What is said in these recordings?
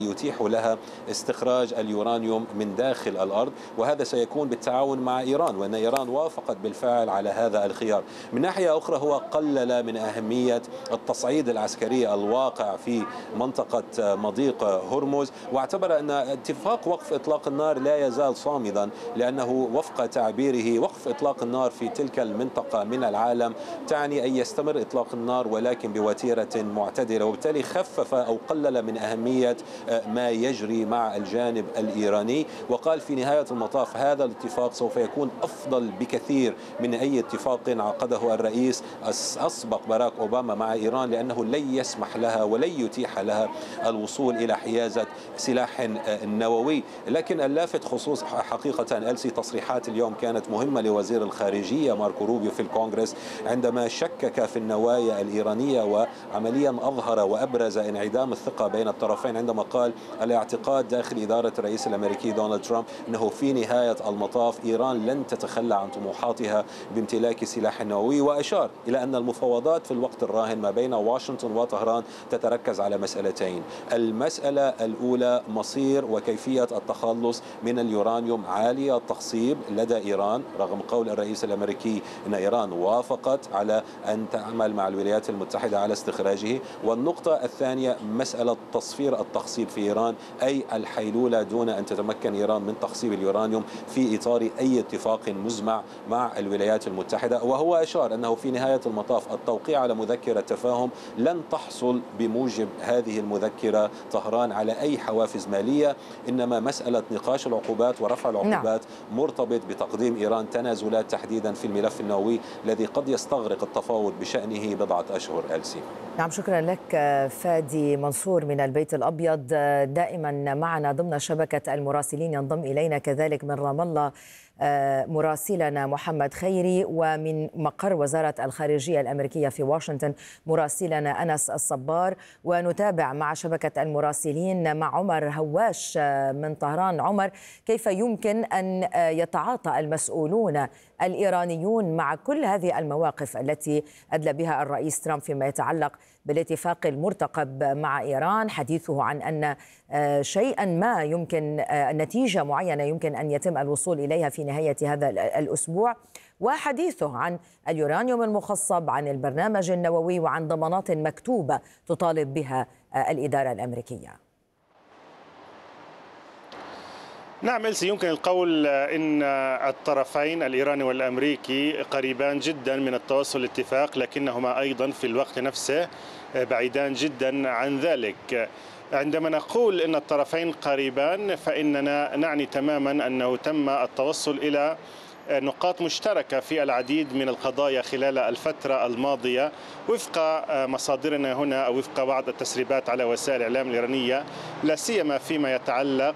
يتيح لها استخراج اليورانيوم من داخل الأرض، وهذا سيكون بالتعاون مع إيران، وأن إيران وافقت بالفعل على هذا الخيار. من ناحية أخرى هو قلل من أهمية التصعيد العسكري الواقع في منطقة مضيق هرمز، واعتبر أن اتفاق وقف إطلاق النار لا يزال صامدا، لأنه وفق تعبيره وقف إطلاق النار في تلك المنطقة من العالم تعني أن يستمر إطلاق النار ولكن بوتيرة معتدلة، وبالتالي خفف أو قلل من أهمية ما يجري مع الجانب الإيراني. وقال في نهاية المطاف هذا الاتفاق سوف يكون أفضل بكثير من أي اتفاق عقده الرئيس الأسبق باراك أوباما مع إيران، لأنه لن يسمح لها ولن يتيح لها الوصول إلى حيازة سلاح نووي. لكن اللافت خصوص حقيقة ألسي تصريحات اليوم كانت مهمة لوزير الخارجية ماركو روبيو في الكونغرس عندما شكك في النوايا الإيرانية، وعمليا أظهر وأبرز انعدام الثقة بين الطرفين عندما قال الاعتقاد داخل إدارة الرئيس الأمريكي دونالد ترامب أنه في نهاية المطاف إيران لن تتخلى عن طموحاتها بامتلاك سلاح نووي، وأشار إلى أن المفاوضات في الوقت الراهن ما بين واشنطن وطهران تتركز على مسألتين. المسألة الأولى مصير وكيفية التخلص من اليورانيوم عالي التخصيب لدى إيران، رغم قول الرئيس الأمريكي أن إيران وافقت على أن تعمل مع الولايات المتحدة على استخراجه. والنقطة الثانية مسألة تصفير التخصيب في إيران، أي الحيلولة دون أن تتمكن إيران من تخصيب اليورانيوم في إطار أي اتفاق مزمع مع الولايات المتحدة. وهو أشار أنه في نهاية المطاف التوقيع على مذكرة تفاهم لن تحصل بموجب هذه المذكرة طهران على أي حوافز مالية، إنما مسألة نقاش العقوبات ورفع العقوبات مرتبط بتقديم إيران تنازلات تحديدا في الملف النووي الذي قد يستغرق التفاوض بشأنه بضعة أشهر. ألسي. نعم، شكرا لك فادي منصور من البيت الأبيض، دائما معنا ضمن شبكة المراسلين. ينضم إلينا كذلك من رام الله مراسلنا محمد خيري، ومن مقر وزارة الخارجية الأمريكية في واشنطن مراسلنا أنس الصبار. ونتابع مع شبكة المراسلين مع عمر هواش من طهران. عمر، كيف يمكن أن يتعاطى المسؤولون الإيرانيون مع كل هذه المواقف التي أدلى بها الرئيس ترامب فيما يتعلق بالاتفاق المرتقب مع إيران، حديثه عن أن شيئا ما يمكن نتيجة معينة يمكن أن يتم الوصول إليها في نهاية هذا الأسبوع، وحديثه عن اليورانيوم المخصب، عن البرنامج النووي، وعن ضمانات مكتوبة تطالب بها الإدارة الأمريكية؟ نعم إلسي، يمكن القول إن الطرفين الإيراني والأمريكي قريبان جدا من التوصل لاتفاق، لكنهما أيضا في الوقت نفسه بعيدان جدا عن ذلك. عندما نقول إن الطرفين قريبان فإننا نعني تماما أنه تم التوصل إلى نقاط مشتركة في العديد من القضايا خلال الفترة الماضية وفق مصادرنا هنا أو وفق بعض التسريبات على وسائل الإعلام الإيرانية، لا سيما فيما يتعلق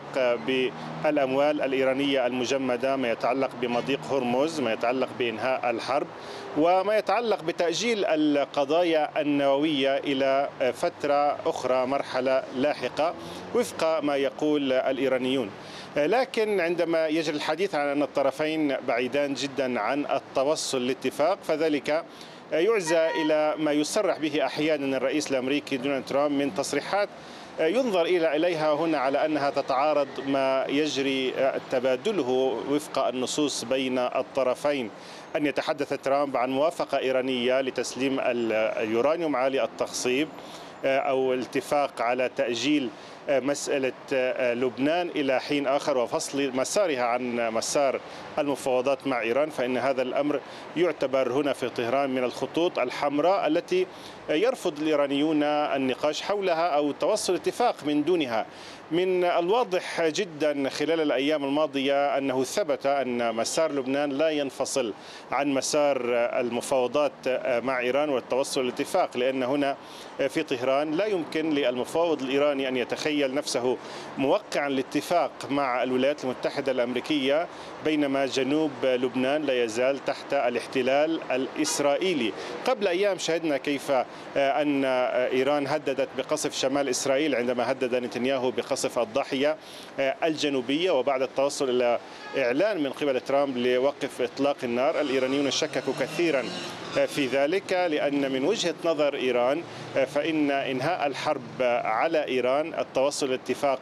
بالأموال الإيرانية المجمدة، ما يتعلق بمضيق هرمز، ما يتعلق بإنهاء الحرب، وما يتعلق بتأجيل القضايا النووية إلى فترة أخرى، مرحلة لاحقة وفق ما يقول الإيرانيون. لكن عندما يجري الحديث عن أن الطرفين بعيدان جدا عن التوصل لاتفاق، فذلك يعزى إلى ما يصرح به أحيانا الرئيس الأمريكي دونالد ترامب من تصريحات ينظر إليها هنا على أنها تتعارض ما يجري تبادله وفق النصوص بين الطرفين. أن يتحدث ترامب عن موافقة إيرانية لتسليم اليورانيوم عالي التخصيب، أو الاتفاق على تأجيل مسألة لبنان إلى حين آخر وفصل مسارها عن مسار المفاوضات مع إيران، فإن هذا الأمر يعتبر هنا في طهران من الخطوط الحمراء التي يرفض الإيرانيون النقاش حولها أو توصل اتفاق من دونها. من الواضح جدا خلال الأيام الماضية أنه ثبت أن مسار لبنان لا ينفصل عن مسار المفاوضات مع إيران والتوصل لاتفاق، لأن هنا في طهران لا يمكن للمفاوض الإيراني أن يتخيل نفسه موقعا لاتفاق مع الولايات المتحدة الأمريكية بينما جنوب لبنان لا يزال تحت الاحتلال الإسرائيلي. قبل أيام شهدنا كيف أن إيران هددت بقصف شمال إسرائيل عندما هدد نتنياهو بقصف الضاحية الجنوبية، وبعد التوصل إلى إعلان من قبل ترامب لوقف إطلاق النار، الإيرانيون شككوا كثيرا في ذلك، لأن من وجهة نظر إيران فإن إنهاء الحرب على إيران، التوصل لاتفاق